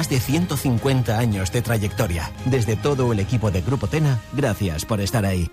más de 150 años de trayectoria. Desde todo el equipo de Grupo Tena, gracias por estar ahí.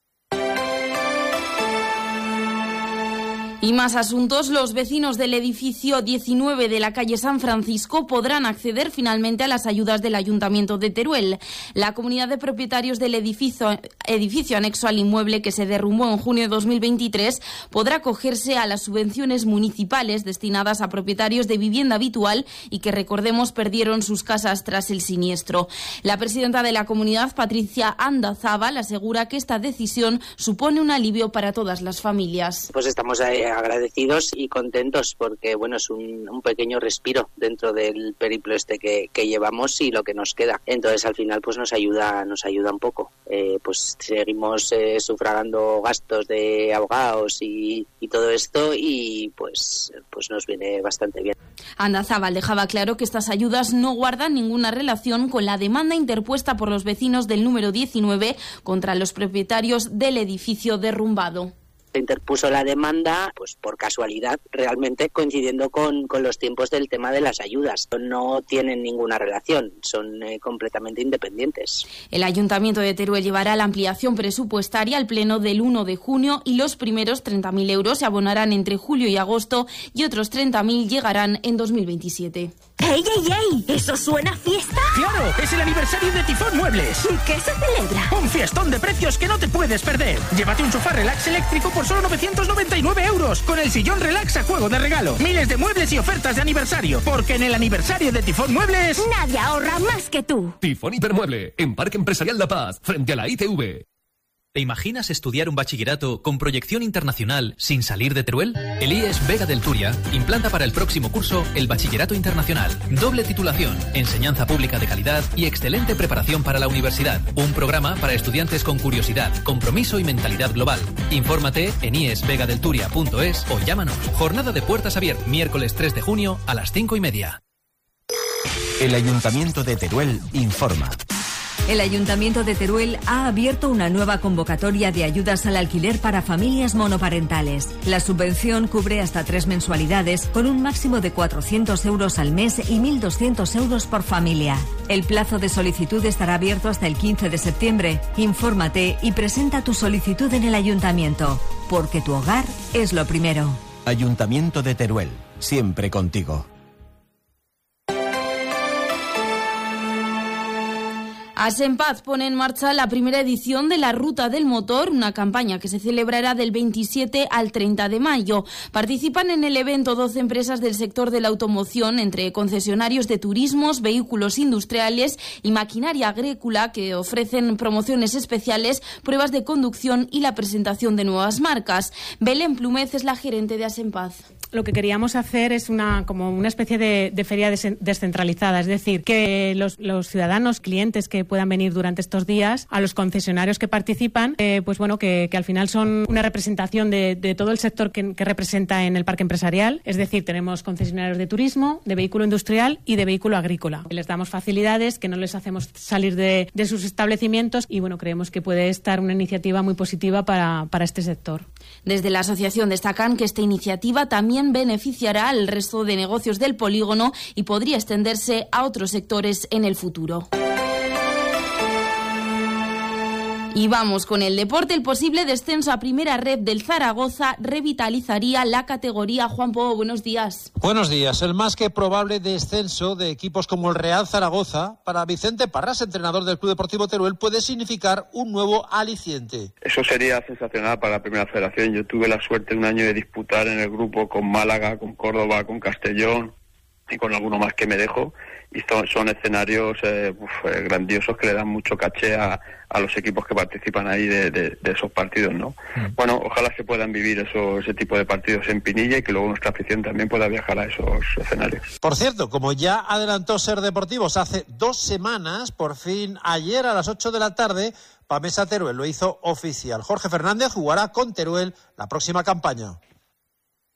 Y más asuntos. Los vecinos del edificio 19 de la calle San Francisco podrán acceder finalmente a las ayudas del Ayuntamiento de Teruel. La comunidad de propietarios del edificio anexo al inmueble que se derrumbó en junio de 2023 podrá acogerse a las subvenciones municipales destinadas a propietarios de vivienda habitual y que, recordemos, perdieron sus casas tras el siniestro. La presidenta de la comunidad, Patricia Andazábal, asegura que esta decisión supone un alivio para todas las familias. Pues estamos agradecidos y contentos porque bueno, es un pequeño respiro dentro del periplo que llevamos y lo que nos queda. Entonces al final pues nos ayuda un poco. Pues seguimos sufragando gastos de abogados y todo esto y pues nos viene bastante bien. Andazábal dejaba claro que estas ayudas no guardan ninguna relación con la demanda interpuesta por los vecinos del número 19 contra los propietarios del edificio derrumbado. Se interpuso la demanda, pues por casualidad, realmente coincidiendo con los tiempos del tema de las ayudas. No tienen ninguna relación, son completamente independientes. El Ayuntamiento de Teruel llevará la ampliación presupuestaria al pleno del 1 de junio y los primeros 30.000 euros se abonarán entre julio y agosto y otros 30.000 llegarán en 2027. ¡Ey, ey, ey! ¿Eso suena a fiesta? ¡Claro! ¡Es el aniversario de Tifón Muebles! ¿Y qué se celebra? ¡Un fiestón de precios que no te puedes perder! Llévate un sofá relax eléctrico por solo 999 euros, con el sillón relax a juego de regalo. Miles de muebles y ofertas de aniversario, porque en el aniversario de Tifón Muebles... Nadie ahorra más que tú. Tifón Hipermueble, en Parque Empresarial La Paz, frente a la ITV. ¿Te imaginas estudiar un bachillerato con proyección internacional sin salir de Teruel? El IES Vega del Turia implanta para el próximo curso el Bachillerato Internacional. Doble titulación, enseñanza pública de calidad y excelente preparación para la universidad. Un programa para estudiantes con curiosidad, compromiso y mentalidad global. Infórmate en iesvegadelturia.es o llámanos. Jornada de puertas abiertas, miércoles 3 de junio a las 5:30. El Ayuntamiento de Teruel informa. El Ayuntamiento de Teruel ha abierto una nueva convocatoria de ayudas al alquiler para familias monoparentales. La subvención cubre hasta 3 mensualidades con un máximo de 400 euros al mes y 1.200 euros por familia. El plazo de solicitud estará abierto hasta el 15 de septiembre. Infórmate y presenta tu solicitud en el Ayuntamiento, porque tu hogar es lo primero. Ayuntamiento de Teruel, siempre contigo. Asenpaz pone en marcha la primera edición de la Ruta del Motor, una campaña que se celebrará del 27 al 30 de mayo. Participan en el evento 12 empresas del sector de la automoción, entre concesionarios de turismos, vehículos industriales y maquinaria agrícola, que ofrecen promociones especiales, pruebas de conducción y la presentación de nuevas marcas. Belén Plumez es la gerente de Asenpaz. Lo que queríamos hacer es como una especie de feria descentralizada, es decir, que los ciudadanos, clientes que puedan venir durante estos días, a los concesionarios que participan, pues bueno, que al final son una representación de todo el sector que representa en el parque empresarial, es decir, tenemos concesionarios de turismo, de vehículo industrial y de vehículo agrícola. Les damos facilidades, que no les hacemos salir de sus establecimientos y bueno, creemos que puede estar una iniciativa muy positiva para este sector. Desde la asociación destacan que esta iniciativa también beneficiará al resto de negocios del polígono y podría extenderse a otros sectores en el futuro. Y vamos con el deporte. El posible descenso a primera red del Zaragoza revitalizaría la categoría. Juanpo, buenos días. Buenos días. El más que probable descenso de equipos como el Real Zaragoza para Vicente Parras, entrenador del Club Deportivo Teruel, puede significar un nuevo aliciente. Eso sería sensacional para la primera federación. Yo tuve la suerte un año de disputar en el grupo con Málaga, con Córdoba, con Castellón y con alguno más que me dejo. Y son escenarios grandiosos que le dan mucho caché a los equipos que participan ahí de esos partidos, ¿no? Bueno, ojalá se puedan vivir ese tipo de partidos en Pinilla y que luego nuestra afición también pueda viajar a esos escenarios. Por cierto, como ya adelantó Ser Deportivos hace 2 semanas, por fin ayer a las 8 de la tarde, Pamesa Teruel lo hizo oficial. Jorge Fernández jugará con Teruel la próxima campaña.